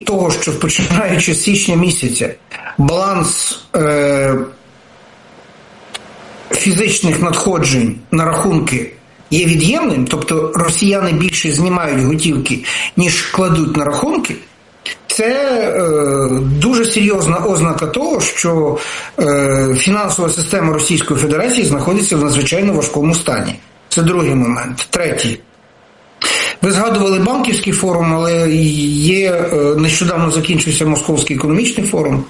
того, що починаючи з січня місяця баланс фізичних надходжень на рахунки є від'ємним, тобто росіяни більше знімають готівки, ніж кладуть на рахунки, це дуже серйозна ознака того, що фінансова система Російської Федерації знаходиться в надзвичайно важкому стані. Це другий момент. Третій. Ви згадували банківський форум, але нещодавно закінчився Московський економічний форум,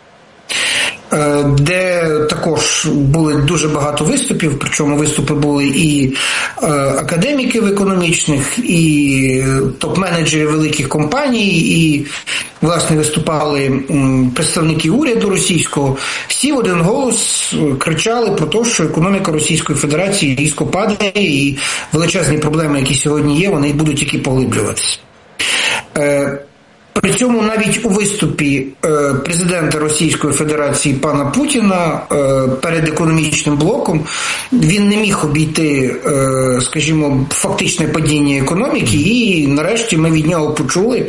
де також були дуже багато виступів, причому виступи були і академіків економічних, і топ-менеджерів великих компаній, і, власне, виступали представники уряду російського. Всі в один голос кричали про те, що економіка Російської Федерації різко падає, і величезні проблеми, які сьогодні є, вони будуть тільки поглиблюватися. При цьому навіть у виступі президента Російської Федерації пана Путіна перед економічним блоком він не міг обійти, скажімо, фактичне падіння економіки, і нарешті ми від нього почули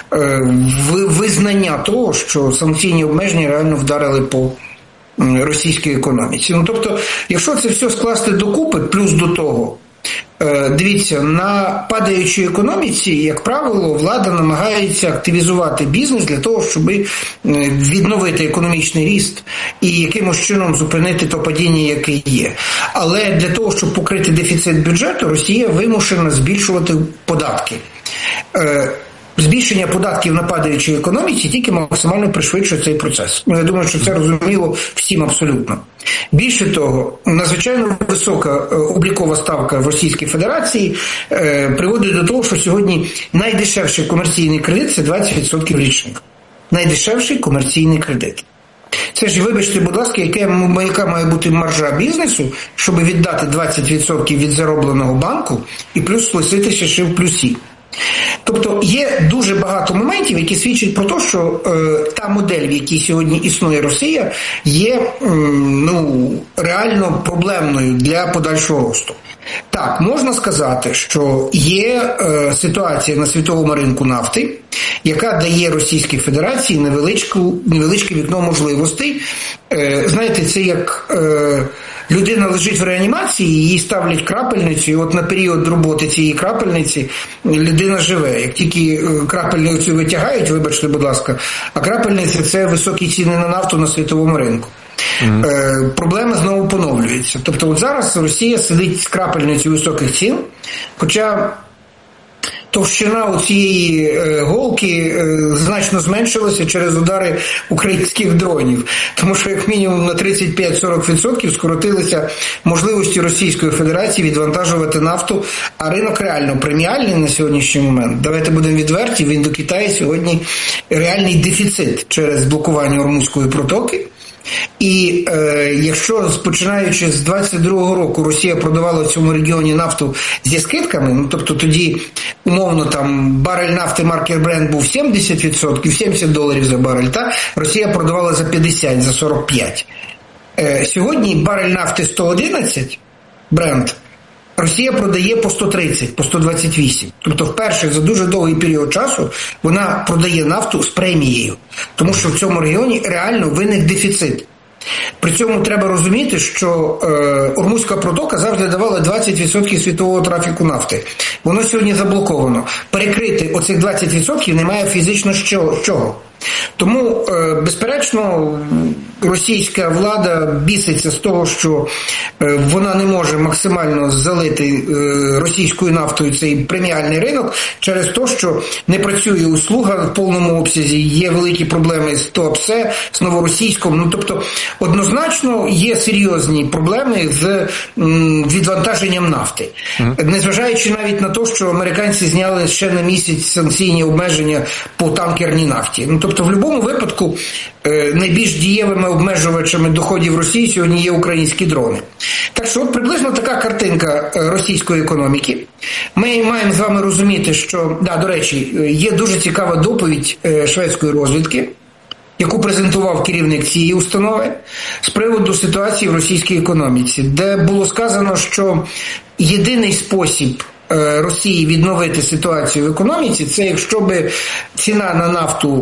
визнання того, що санкційні обмеження реально вдарили по російській економіці. Ну, тобто, якщо це все скласти докупи, плюс до того, дивіться, на падаючій економіці, як правило, влада намагається активізувати бізнес для того, щоб відновити економічний ріст і якимось чином зупинити то падіння, яке є. Але для того, щоб покрити дефіцит бюджету, Росія вимушена збільшувати податки. Збільшення податків на падаючій економіці тільки максимально пришвидшує цей процес. Я думаю, що це розуміло всім абсолютно. Більше того, надзвичайно висока облікова ставка в Російській Федерації приводить до того, що сьогодні найдешевший комерційний кредит – це 20% річних. Найдешевший комерційний кредит. Це ж, вибачте, будь ласка, яка має бути маржа бізнесу, щоб віддати 20% від заробленого банку і плюс лишитися ще в плюсі. Тобто є дуже багато моментів, які свідчать про те, що та модель, в якій сьогодні існує Росія, є реально проблемною для подальшого росту. Так, можна сказати, що є ситуація на світовому ринку нафти, яка дає Російській Федерації невеличке вікно можливостей. Знаєте, це як людина лежить в реанімації, їй ставлять крапельницю, і от на період роботи цієї крапельниці людина живе. Як тільки крапельницю витягають, вибачте, будь ласка, а крапельниця – це високі ціни на нафту на світовому ринку. Проблема знову поновлюється. Тобто от зараз Росія сидить з крапельницею високих цін, хоча товщина у цієї голки значно зменшилася через удари українських дронів. Тому що як мінімум на 35-40% скоротилися можливості Російської Федерації відвантажувати нафту, а ринок реально преміальний на сьогоднішній момент. Давайте будемо відверті, в Індокитаї сьогодні реальний дефіцит через блокування Ормузької протоки. І якщо починаючи з 22-го року Росія продавала в цьому регіоні нафту зі скидками, тобто тоді умовно там барель нафти марки Brent був 70%, $70 за барель, Росія продавала за 50, за 45. Сьогодні барель нафти 111, Brent, Росія продає по 130, по 128. Тобто вперше за дуже довгий період часу вона продає нафту з премією. Тому що в цьому регіоні реально виник дефіцит. При цьому треба розуміти, що Ормузька протока завжди давала 20% світового трафіку нафти. Воно сьогодні заблоковано. Перекрити оцих 20% немає фізично чого. Тому, безперечно, російська влада біситься з того, що вона не може максимально залити російською нафтою цей преміальний ринок через те, що не працює услуга в повному обсязі, є великі проблеми з ТОПСЕ, з новоросійськом. Тобто, однозначно є серйозні проблеми з відвантаженням нафти. Незважаючи навіть на те, що американці зняли ще на місяць санкційні обмеження по танкерній нафті. Тобто, в будь-якому випадку найбільш дієвими обмежувачами доходів Росії сьогодні є українські дрони. Так що от приблизно така картинка російської економіки. Ми маємо з вами розуміти, що, до речі, є дуже цікава доповідь шведської розвідки, яку презентував керівник цієї установи, з приводу ситуації в російській економіці, де було сказано, що єдиний спосіб Росії відновити ситуацію в економіці, це якщо би ціна на нафту